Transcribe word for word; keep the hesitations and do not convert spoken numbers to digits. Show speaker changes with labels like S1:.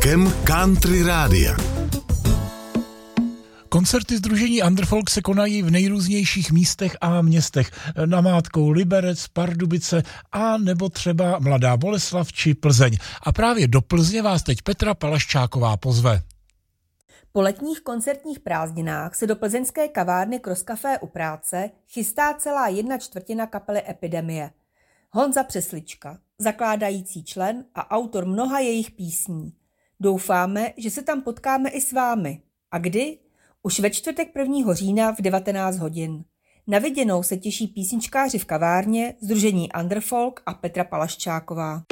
S1: vodítkem Country Rádia.
S2: Koncerty sdružení Underfolk se konají v nejrůznějších místech a městech. Namátkou Liberec, Pardubice a nebo třeba Mladá Boleslav či Plzeň. A právě do Plzně vás teď Petra Palaščáková pozve.
S3: Po letních koncertních prázdninách se do plzeňské kavárny Cross Café u práce chystá celá jedna čtvrtina kapely Epidemie. Honza Přeslička, zakládající člen a autor mnoha jejich písní. Doufáme, že se tam potkáme i s vámi. A kdy? Už ve čtvrtek prvního října v devatenáct hodin. Na viděnou se těší písničkáři v kavárně, sdružení Underfolk a Petra Palaščáková.